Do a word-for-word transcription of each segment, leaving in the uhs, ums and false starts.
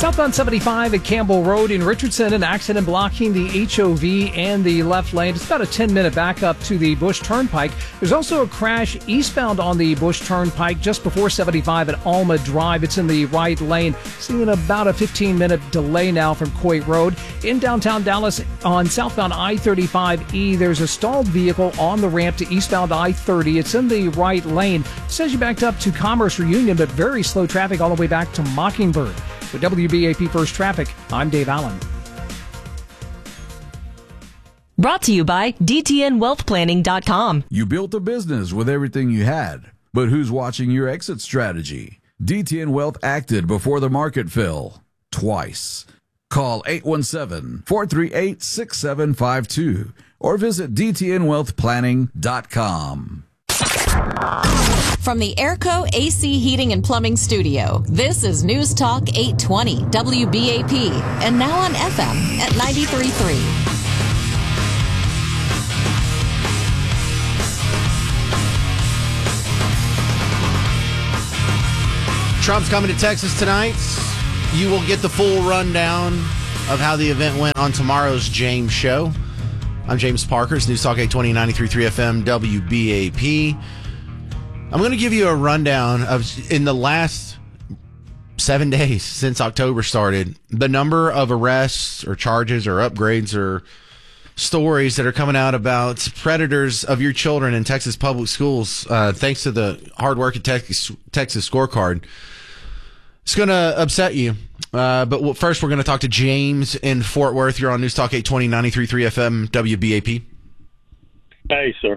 Southbound seventy-five at Campbell Road in Richardson, an accident blocking the H O V and the left lane. It's about a ten-minute backup to the Bush Turnpike. There's also a crash eastbound on the Bush Turnpike just before seventy-five at Alma Drive. It's in the right lane. Seeing about a fifteen-minute delay now from Coit Road. In downtown Dallas on southbound I thirty-five E, there's a stalled vehicle on the ramp to eastbound I thirty. It's in the right lane. It says you backed up to Commerce Reunion, but very slow traffic all the way back to Mockingbird. With W B A P First Traffic, I'm Dave Allen. Brought to you by D T N Wealth Planning dot com. You built a business with everything you had, but who's watching your exit strategy? D T N Wealth acted before the market fell twice. Call eight one seven, four three eight, six seven five two or visit D T N Wealth Planning dot com. From the Airco A C Heating and Plumbing Studio, this is News Talk eight twenty W B A P, and now on F M at ninety-three point three. Trump's coming to Texas tonight. You will get the full rundown of how the event went on tomorrow's James Show. I'm James Parker. It's News Talk eight twenty, ninety-three point three F M, W B A P. I'm going to give you a rundown of, in the last seven days since October started, the number of arrests or charges or upgrades or stories that are coming out about predators of your children in Texas public schools, uh, thanks to the hard work of Texas, Texas Scorecard. It's going to upset you. Uh, but first, we're going to talk to James in Fort Worth. You're on News Talk eight twenty, ninety-three point three F M, W B A P. Hey, sir.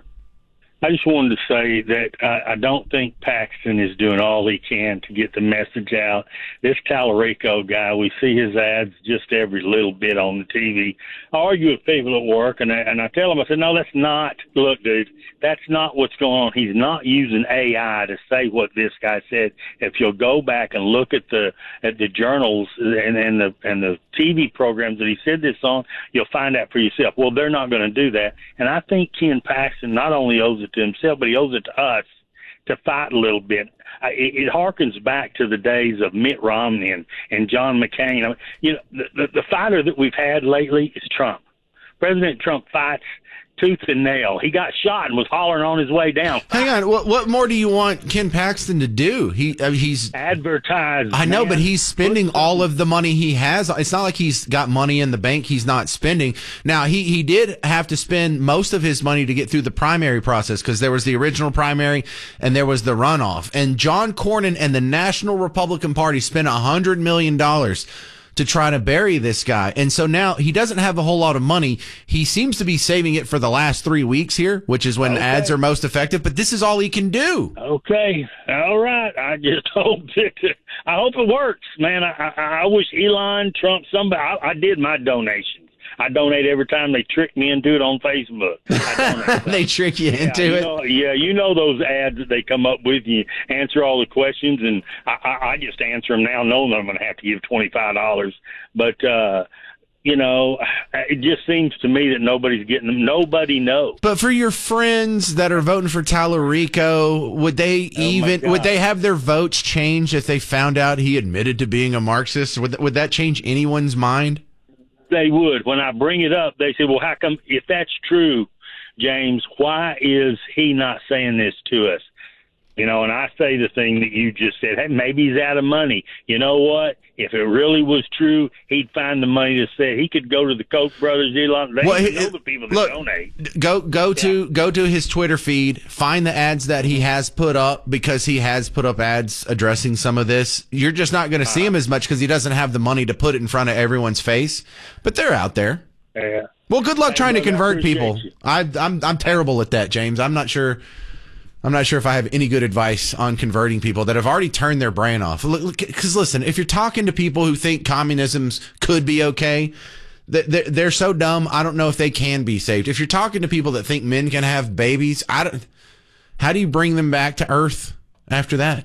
I just wanted to say that I, I don't think Paxton is doing all he can to get the message out. This Tallarico guy, we see his ads just every little bit on the T V. I argue with people at work, and I, and I tell them, I said, no, that's not, look, dude, that's not what's going on. He's not using A I to say what this guy said. If you'll go back and look at the at the journals and, and the and the T V programs that he said this on, you'll find out for yourself. Well, they're not going to do that. And I think Ken Paxton not only owes it to himself, but he owes it to us to fight a little bit. I, it, it harkens back to the days of Mitt Romney and, and John McCain. I mean, you know, the, the, the fighter that we've had lately is Trump. President Trump fights tooth and nail. He got shot and was hollering on his way down. Hang on. What, what more do you want Ken Paxton to do? He I mean, he's advertised. I know, man. but he's spending all of the money he has. It's not like he's got money in the bank he's not spending. Now, he, he did have to spend most of his money to get through the primary process because there was the original primary and there was the runoff. And John Cornyn and the National Republican Party spent one hundred million dollars to try to bury this guy. And so now he doesn't have a whole lot of money. He seems to be saving it for the last three weeks here, which is when okay. ads are most effective, but this is all he can do. Okay. All right. I just hope that, I hope it works, man. I, I, I wish Elon, Trump, somebody, I, I did my donations. I donate every time they trick me into it on Facebook. I they trick you yeah, into you it? Know, yeah, you know those ads that they come up with, you answer all the questions, and I, I, I just answer them now knowing that I'm going to have to give twenty-five dollars. But, uh, you know, it just seems to me that nobody's getting them. Nobody knows. But for your friends that are voting for Tallarico, would they oh even, would they have their votes changed if they found out he admitted to being a Marxist? Would, would that change anyone's mind? They would. When I bring it up, they say, well, how come, if that's true, James, why is he not saying this to us? You know, and I say the thing that you just said, hey, maybe he's out of money. You know what? If it really was true, he'd find the money to say he could go to the Koch brothers. Elon, they well, know the people that look, donate. Go go to yeah. go to his Twitter feed, find the ads that he has put up because he has put up ads addressing some of this. You're just not going to see uh, him as much because he doesn't have the money to put it in front of everyone's face. But they're out there. Yeah. Well, good luck hey, trying look, to convert I people. I, I'm I'm terrible at that, James. I'm not sure. I'm not sure if I have any good advice on converting people that have already turned their brain off. Because listen, if you're talking to people who think communism could be okay, they're so dumb. I don't know if they can be saved. If you're talking to people that think men can have babies, I don't. How do you bring them back to earth after that?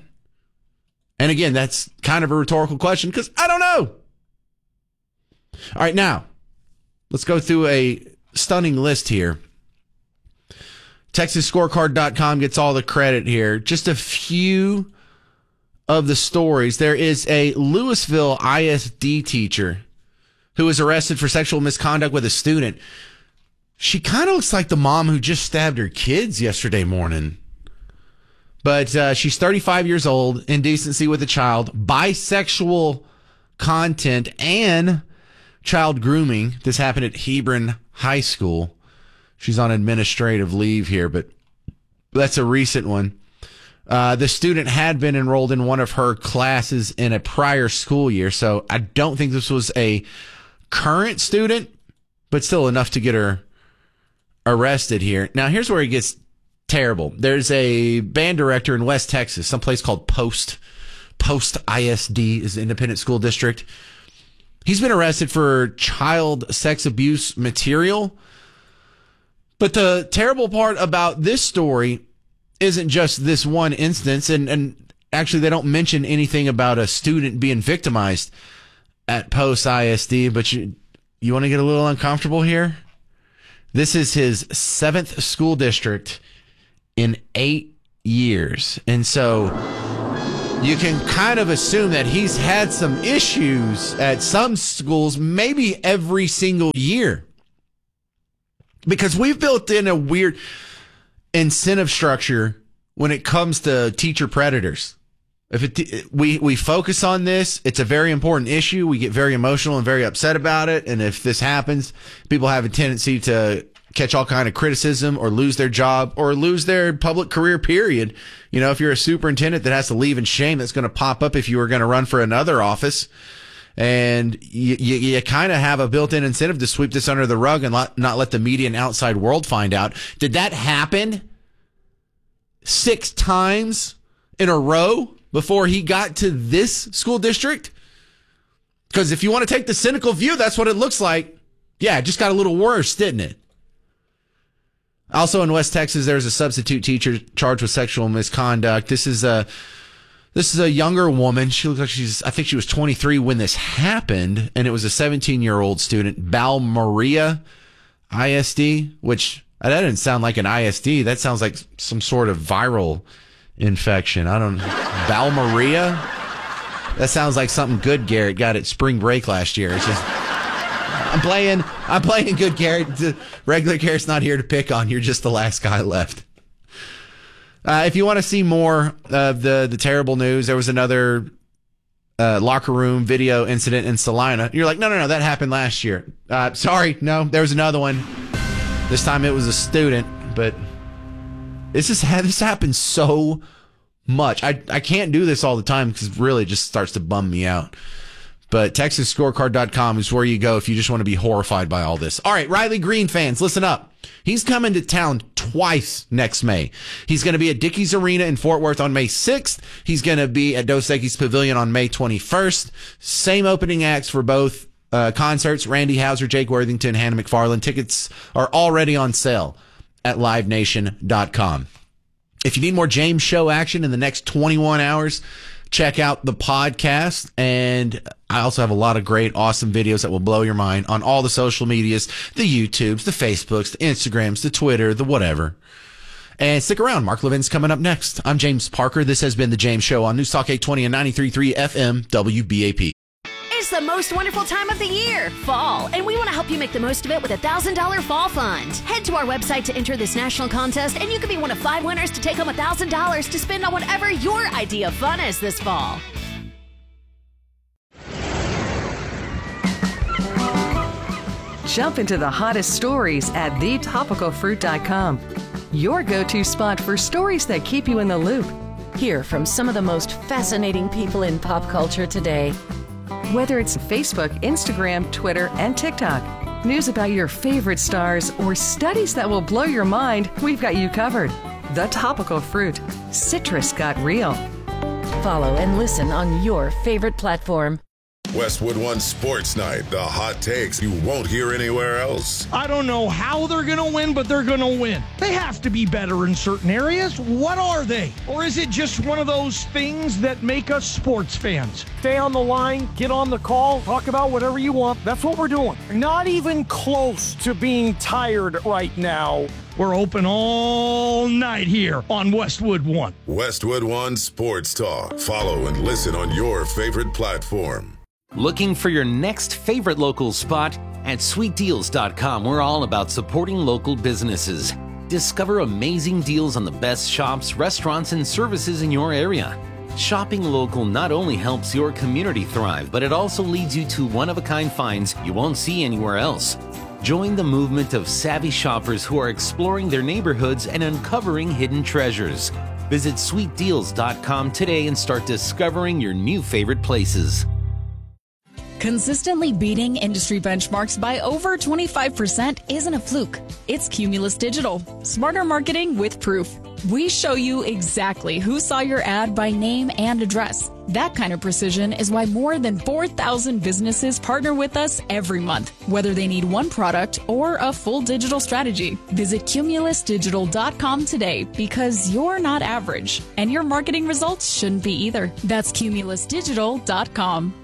And again, that's kind of a rhetorical question because I don't know. All right, now let's go through a stunning list here. Texas Scorecard dot com gets all the credit here. Just a few of the stories, there is a Louisville I S D teacher who was arrested for sexual misconduct with a student. She kind of looks like the mom who just stabbed her kids yesterday morning. But uh, she's thirty-five years old, indecency with a child, bisexual content, and child grooming. This happened at Hebron High School. She's on administrative leave here, but that's a recent one. Uh, the student had been enrolled in one of her classes in a prior school year, so I don't think this was a current student, but still enough to get her arrested here. Now, here's where it gets terrible. There's a band director in West Texas, someplace called Post. Post I S D is the independent school district. He's been arrested for child sex abuse material. But the terrible part about this story isn't just this one instance, and, and actually they don't mention anything about a student being victimized at Post I S D, but you, you want to get a little uncomfortable here? This is his seventh school district in eight years. And so you can kind of assume that he's had some issues at some schools, maybe every single year. Because we've built in a weird incentive structure when it comes to teacher predators. If it, we, we focus on this, it's a very important issue. We get very emotional and very upset about it. And if this happens, people have a tendency to catch all kind of criticism or lose their job or lose their public career, period. You know, if you're a superintendent that has to leave in shame, that's going to pop up if you were going to run for another office. And you, you, you kind of have a built-in incentive to sweep this under the rug and not, not let the media and outside world find out. Did that happen six times in a row before he got to this school district? Because if you want to take the cynical view, that's what it looks like. Yeah, it just got a little worse, didn't it? Also in West Texas, there's a substitute teacher charged with sexual misconduct. This is a this is a younger woman. She looks like she's, I think she was twenty-three when this happened, and it was a seventeen-year-old student, Balmaria I S D, which that didn't sound like an I S D. That sounds like some sort of viral infection. I don't know. Balmaria? That sounds like something good Garrett got at spring break last year. It's just, I'm playing, I'm playing good Garrett. The regular Garrett's not here to pick on. You're just the last guy left. Uh, if you want to see more of the, the terrible news, there was another uh, locker room video incident in Salina. You're like, no, no, no, that happened last year. Uh, sorry, no, there was another one. This time it was a student, but this is this happens so much. I, I can't do this all the time because really it just starts to bum me out. But Texas Scorecard dot com is where you go if you just want to be horrified by all this. All right, Riley Green fans, listen up. He's coming to town twice next May. He's going to be at Dickies Arena in Fort Worth on May sixth. He's going to be at Dos Equis Pavilion on May twenty-first. Same opening acts for both uh, concerts. Randy Houser, Jake Worthington, Hannah McFarland. Tickets are already on sale at live nation dot com. If you need more James Show action in the next twenty-one hours, check out the podcast. And I also have a lot of great, awesome videos that will blow your mind on all the social medias, the YouTubes, the Facebooks, the Instagrams, the Twitter, the whatever. And stick around. Mark Levin's coming up next. I'm James Parker. This has been The James Show on News Talk eight twenty and ninety-three point three F M W B A P. It's the most wonderful time of the year, fall, and we want to help you make the most of it with a one thousand dollars Fall Fund. Head to our website to enter this national contest, and you could be one of five winners to take home one thousand dollars to spend on whatever your idea of fun is this fall. Jump into the hottest stories at the topical fruit dot com. Your go-to spot for stories that keep you in the loop. Hear from some of the most fascinating people in pop culture today. Whether it's Facebook, Instagram, Twitter, and TikTok, news about your favorite stars, or studies that will blow your mind, we've got you covered. The Topical Fruit. Citrus got real. Follow and listen on your favorite platform. Westwood One Sports Night, the hot takes you won't hear anywhere else. I don't know how they're going to win, but they're going to win. They have to be better in certain areas. What are they? Or is it just one of those things that make us sports fans? Stay on the line, get on the call, talk about whatever you want. That's what we're doing. Not even close to being tired right now. We're open all night here on Westwood One. Westwood One Sports Talk. Follow and listen on your favorite platform. Looking for your next favorite local spot? At sweet deals dot com, we're all about supporting local businesses. Discover amazing deals on the best shops, restaurants, and services in your area. Shopping local not only helps your community thrive, but it also leads you to one-of-a-kind finds you won't see anywhere else. Join the movement of savvy shoppers who are exploring their neighborhoods and uncovering hidden treasures. Visit sweet deals dot com today and start discovering your new favorite places. Consistently beating industry benchmarks by over twenty-five percent isn't a fluke. It's Cumulus Digital. Smarter marketing with proof. We show you exactly who saw your ad by name and address. That kind of precision is why more than four thousand businesses partner with us every month, whether they need one product or a full digital strategy. Visit Cumulus Digital dot com today because you're not average, and your marketing results shouldn't be either. That's Cumulus Digital dot com.